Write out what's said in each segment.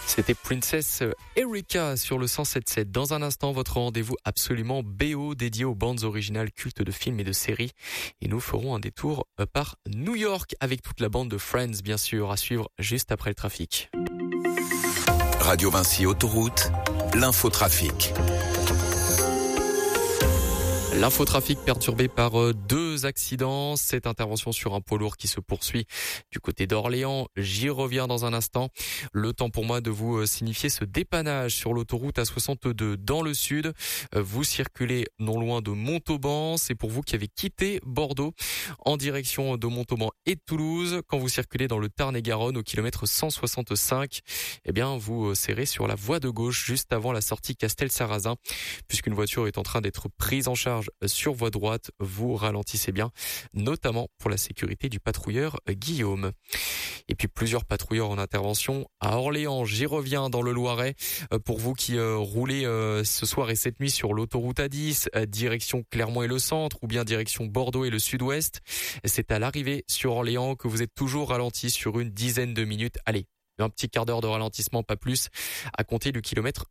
C'était Princess Erika sur le 107.7. Dans un instant, votre rendez-vous absolument BO dédié aux bandes originales cultes de films et de séries. Et nous ferons un détour par New York avec toute la bande de Friends, bien sûr, à suivre juste après le trafic. Radio Vinci Autoroute, l'infotrafic. L'infotrafic perturbé par deux accidents. Cette intervention sur un poids lourd qui se poursuit du côté d'Orléans. J'y reviens dans un instant. Le temps pour moi de vous signifier ce dépannage sur l'autoroute A62 dans le sud. Vous circulez non loin de Montauban. C'est pour vous qui avez quitté Bordeaux en direction de Montauban et de Toulouse. Quand vous circulez dans le Tarn-et-Garonne au kilomètre 165, eh bien, vous serrez sur la voie de gauche juste avant la sortie Castel-Sarrazin. Puisqu'une voiture est en train d'être prise en charge sur voie droite, vous ralentissez bien, notamment pour la sécurité du patrouilleur Guillaume. Et puis plusieurs patrouilleurs en intervention à Orléans. J'y reviens dans le Loiret. Pour vous qui roulez ce soir et cette nuit sur l'autoroute A10, direction Clermont et le centre, ou bien direction Bordeaux et le sud-ouest, c'est à l'arrivée sur Orléans que vous êtes toujours ralenti sur une dizaine de minutes. Allez, un petit quart d'heure de ralentissement, pas plus, à compter du kilomètre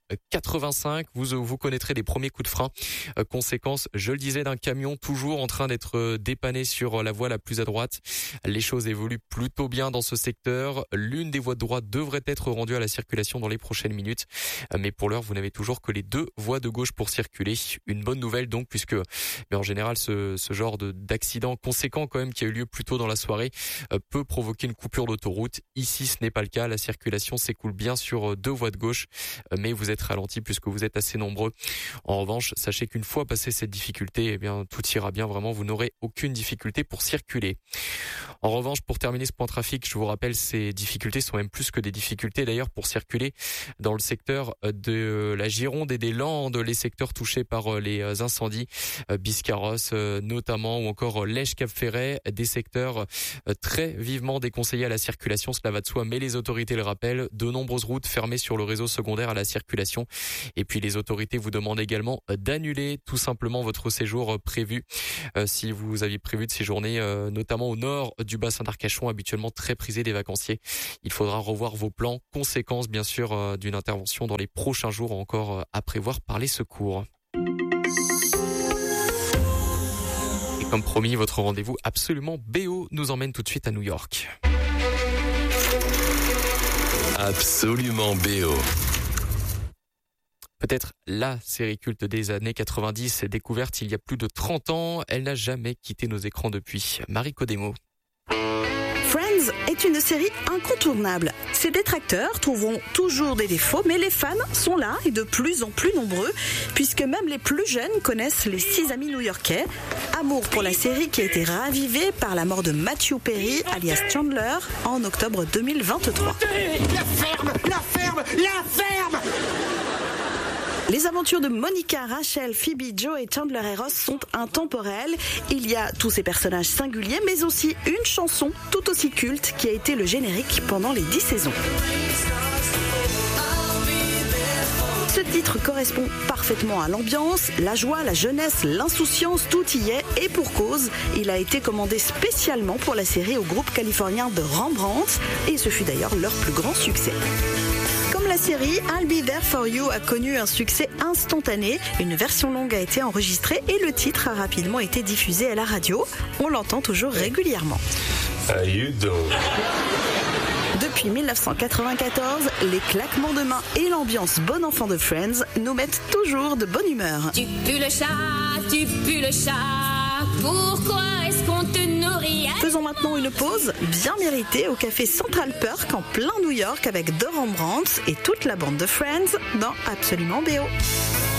85. Vous connaîtrez des premiers coups de frein. Conséquence, je le disais, d'un camion toujours en train d'être dépanné sur la voie la plus à droite. Les choses évoluent plutôt bien dans ce secteur. L'une des voies de droite devrait être rendue à la circulation dans les prochaines minutes. Mais pour l'heure, vous n'avez toujours que les deux voies de gauche pour circuler. Une bonne nouvelle donc, puisque en général, ce genre d'accident conséquent quand même qui a eu lieu plus tôt dans la soirée peut provoquer une coupure d'autoroute. Ici, ce n'est pas le cas. La circulation s'écoule bien sur deux voies de gauche, mais vous êtes ralenti puisque vous êtes assez nombreux. En revanche, sachez qu'une fois passé cette difficulté, eh bien, tout ira bien. Vraiment, vous n'aurez aucune difficulté pour circuler. En revanche, pour terminer ce point trafic, je vous rappelle, ces difficultés sont même plus que des difficultés d'ailleurs pour circuler dans le secteur de la Gironde et des Landes, les secteurs touchés par les incendies, Biscarrosse notamment, ou encore Lège-Cap-Ferret, des secteurs très vivement déconseillés à la circulation, cela va de soi, mais les autorités le rappellent, de nombreuses routes fermées sur le réseau secondaire à la circulation. Et puis les autorités vous demandent également d'annuler tout simplement votre séjour prévu. Si vous aviez prévu de séjourner notamment au nord du bassin d'Arcachon, habituellement très prisé des vacanciers, il faudra revoir vos plans. Conséquence bien sûr d'une intervention dans les prochains jours encore à prévoir par les secours. Et comme promis, votre rendez-vous absolument BO nous emmène tout de suite à New York. Absolument BO. Peut-être la série culte des années 90, découverte il y a plus de 30 ans. Elle n'a jamais quitté nos écrans depuis. Marie Codemo. Friends est une série incontournable. Ses détracteurs trouveront toujours des défauts, mais les fans sont là et de plus en plus nombreux, puisque même les plus jeunes connaissent les 6 amis new-yorkais. Amour pour la série qui a été ravivée par la mort de Matthew Perry, alias Chandler, en octobre 2023. La ferme! La ferme! La ferme! Les aventures de Monica, Rachel, Phoebe, Joe et Chandler et Ross sont intemporelles. Il y a tous ces personnages singuliers, mais aussi une chanson tout aussi culte qui a été le générique pendant les 10 saisons. Ce titre correspond parfaitement à l'ambiance, la joie, la jeunesse, l'insouciance, tout y est, et pour cause. Il a été commandé spécialement pour la série au groupe californien de Rembrandt, et ce fut d'ailleurs leur plus grand succès. Comme la série, I'll Be There For You a connu un succès instantané. Une version longue a été enregistrée et le titre a rapidement été diffusé à la radio. On l'entend toujours régulièrement. How you doing? Depuis 1994, les claquements de mains et l'ambiance bon enfant de Friends nous mettent toujours de bonne humeur. Tu pues le chat, pourquoi est-ce qu'on te nourrit? Faisons maintenant une pause bien méritée au café Central Perk en plein New York avec The Rembrandts et toute la bande de Friends dans Absolument BO.